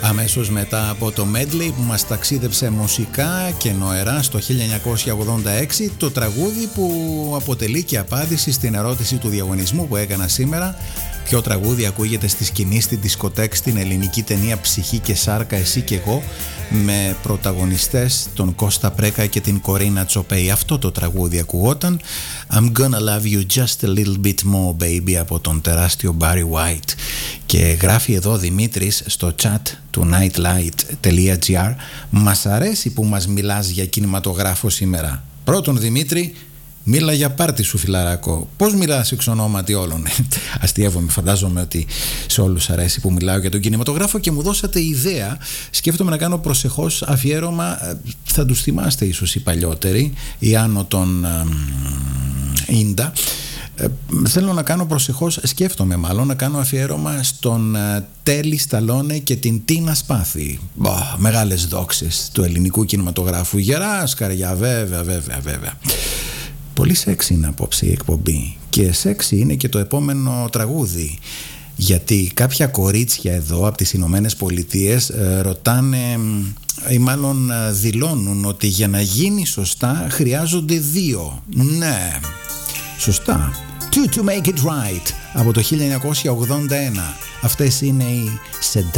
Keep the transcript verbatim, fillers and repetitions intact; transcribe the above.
αμέσως μετά από το medley που μας ταξίδεψε μουσικά και νοερά στο χίλια εννιακόσια ογδόντα έξι, το τραγούδι που αποτελεί και απάντηση στην ερώτηση του διαγωνισμού που έκανα σήμερα: ποιο τραγούδι ακούγεται στη σκηνή στην δισκοτέκ στην ελληνική ταινία Ψυχή και Σάρκα, εσύ και εγώ, με πρωταγωνιστές τον Κώστα Πρέκα και την Κορίνα Τσοπέη. Αυτό το τραγούδι ακουγόταν, I'm gonna love you just a little bit more baby, από τον τεράστιο Barry White. Και γράφει εδώ Δημήτρης στο chat του nightlight.gr: μας αρέσει που μας μιλάς για κινηματογράφο σήμερα. Πρώτον, Δημήτρη, μίλα για πάρτι σου, φιλαράκο. Πώς μιλάς εξ ονόματι όλων? Αστείευομαι, φαντάζομαι ότι σε όλους αρέσει που μιλάω για τον κινηματογράφο και μου δώσατε ιδέα. Σκέφτομαι να κάνω προσεχώς αφιέρωμα. Θα τους θυμάστε ίσως οι παλιότεροι, οι άνω των ίντα. Ε, θέλω να κάνω προσεχώς, σκέφτομαι μάλλον να κάνω αφιέρωμα στον uh, Τέλη Σταλόνε και την Τίνα Σπάθη. Μπα, μεγάλες δόξες του ελληνικού κινηματογράφου. Γερά σκαριά, βέβαια, βέβαια, βέβαια. Πολύ σεξι είναι απόψε η εκπομπή και σεξι είναι και το επόμενο τραγούδι, γιατί κάποια κορίτσια εδώ από τις Ηνωμένες Πολιτείες ε, ρωτάνε ή μάλλον ε, δηλώνουν ότι για να γίνει σωστά χρειάζονται δύο. Ναι, σωστά. Two to make it right, από το χίλια εννιακόσια ογδόντα ένα. Αυτές είναι οι Seduction.